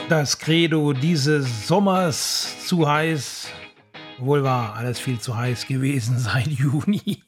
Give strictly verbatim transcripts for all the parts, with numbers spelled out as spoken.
Das Credo dieses Sommers: zu heiß. Wohl wahr, alles viel zu heiß gewesen seit Juni.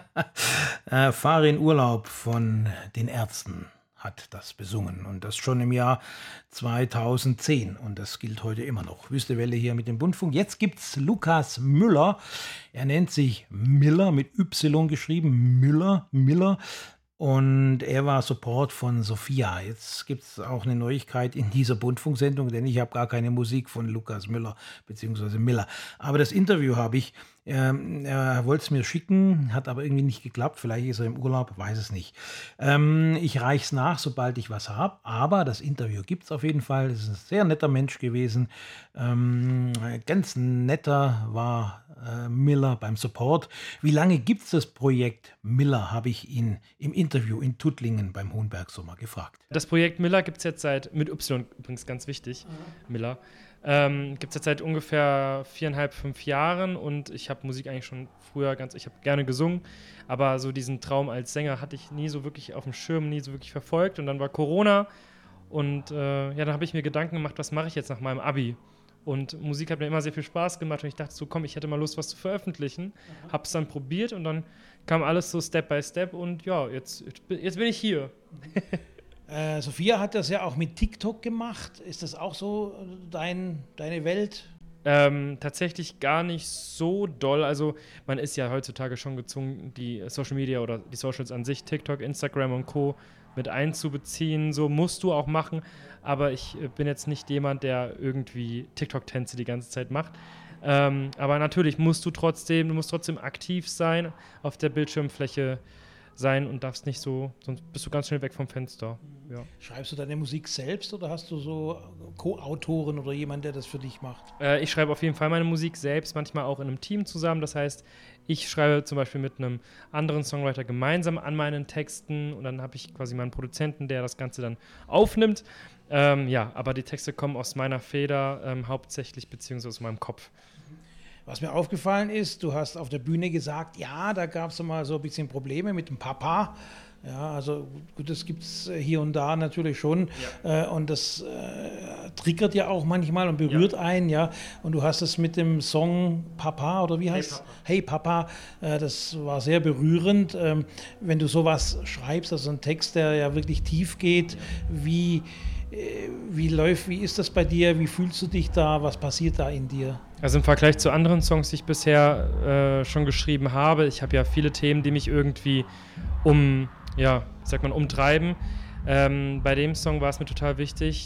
äh, Fahre in Urlaub von den Ärzten hat das besungen, und das schon im Jahr zweitausendzehn, und das gilt heute immer noch. Wüstewelle hier mit dem Bundfunk. Jetzt gibt's Lukas Müller. Er nennt sich Miller, mit Y geschrieben, Müller, Miller. Und er war Support von Sophia. Jetzt gibt es auch eine Neuigkeit in dieser Bundfunksendung, denn ich habe gar keine Musik von Lukas Müller bzw. Miller. Aber das Interview habe ich. Ähm, er wollte es mir schicken, hat aber irgendwie nicht geklappt. Vielleicht ist er im Urlaub, weiß es nicht. Ähm, ich reiche es nach, sobald ich was habe. Aber das Interview gibt es auf jeden Fall. Es ist ein sehr netter Mensch gewesen. Ähm, ganz netter war äh, Miller beim Support. Wie lange gibt es das Projekt Miller, habe ich ihn im Interview in Tuttlingen beim Hohenberg-Sommer gefragt. Das Projekt Miller gibt es jetzt seit, mit Y übrigens ganz wichtig, mhm. Miller, ähm, gibt es jetzt seit ungefähr viereinhalb, fünf Jahren, und ich habe Musik eigentlich schon früher ganz, ich habe gerne gesungen, aber so diesen Traum als Sänger hatte ich nie so wirklich auf dem Schirm, nie so wirklich verfolgt, und dann war Corona, und äh, ja, dann habe ich mir Gedanken gemacht, was mache ich jetzt nach meinem Abi? Und Musik hat mir immer sehr viel Spaß gemacht, und ich dachte so, komm, ich hätte mal Lust, was zu veröffentlichen. Mhm. Hab's dann probiert, und dann kam alles so Step by Step, und ja, jetzt, jetzt bin ich hier. äh, Sophia hat das ja auch mit TikTok gemacht. Ist das auch so dein, deine Welt? Ähm, tatsächlich gar nicht so doll. Also man ist ja heutzutage schon gezwungen, die Social Media oder die Socials an sich, TikTok, Instagram und Co. mit einzubeziehen. So musst du auch machen. Aber ich bin jetzt nicht jemand, der irgendwie TikTok-Tänze die ganze Zeit macht. Ähm, aber natürlich musst du trotzdem, du musst trotzdem aktiv sein, auf der Bildschirmfläche sein und darfst nicht so, sonst bist du ganz schnell weg vom Fenster. Ja. Schreibst du deine Musik selbst oder hast du so Co-Autoren oder jemanden, der das für dich macht? Äh, ich schreibe auf jeden Fall meine Musik selbst, manchmal auch in einem Team zusammen. Das heißt, ich schreibe zum Beispiel mit einem anderen Songwriter gemeinsam an meinen Texten, und dann habe ich quasi meinen Produzenten, der das Ganze dann aufnimmt. Ähm, ja, aber die Texte kommen aus meiner Feder ähm, hauptsächlich, beziehungsweise aus meinem Kopf. Was mir aufgefallen ist, du hast auf der Bühne gesagt, ja, da gab es mal so ein bisschen Probleme mit dem Papa. Ja, also gut, das gibt es hier und da natürlich schon. Ja. Äh, und das äh, triggert ja auch manchmal und berührt ja. einen, ja. Und du hast es mit dem Song Papa, oder wie heißt es? Hey Papa, hey Papa äh, das war sehr berührend. Ähm, wenn du sowas schreibst, also ein Text, der ja wirklich tief geht, ja. wie, äh, wie läuft, wie ist das bei dir? Wie fühlst du dich da? Was passiert da in dir? Also im Vergleich zu anderen Songs, die ich bisher äh, schon geschrieben habe, ich habe ja viele Themen, die mich irgendwie um ja, sagt man, umtreiben. Ähm, bei dem Song war es mir total wichtig,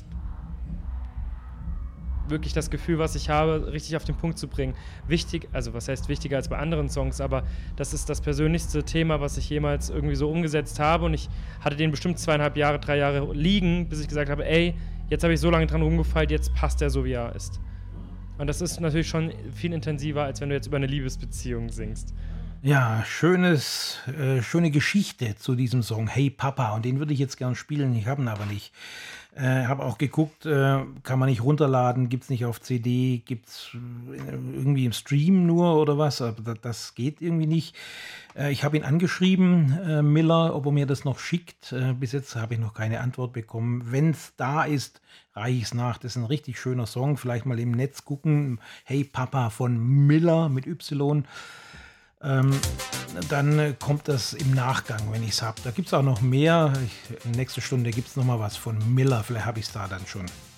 wirklich das Gefühl, was ich habe, richtig auf den Punkt zu bringen. Wichtig, also was heißt wichtiger als bei anderen Songs, aber das ist das persönlichste Thema, was ich jemals irgendwie so umgesetzt habe, und ich hatte den bestimmt zweieinhalb Jahre, drei Jahre liegen, bis ich gesagt habe, ey, jetzt habe ich so lange dran rumgefeilt, jetzt passt er so, wie er ist. Und das ist natürlich schon viel intensiver, als wenn du jetzt über eine Liebesbeziehung singst. Ja, schönes, äh, schöne Geschichte zu diesem Song Hey Papa, und den würde ich jetzt gern spielen, ich habe ihn aber nicht. Äh, habe auch geguckt, äh, kann man nicht runterladen, gibt es nicht auf C D, gibt es irgendwie im Stream nur oder was, aber das geht irgendwie nicht. Äh, ich habe ihn angeschrieben, äh, Miller, ob er mir das noch schickt. Äh, bis jetzt habe ich noch keine Antwort bekommen. Wenn es da ist, reiche ich es nach. Das ist ein richtig schöner Song, vielleicht mal im Netz gucken. Hey Papa von Miller mit Y. Ähm, dann äh, kommt das im Nachgang, wenn ich es habe. Da gibt es auch noch mehr. Ich, nächste Stunde gibt es noch mal was von Miller. Vielleicht habe ich es da dann schon.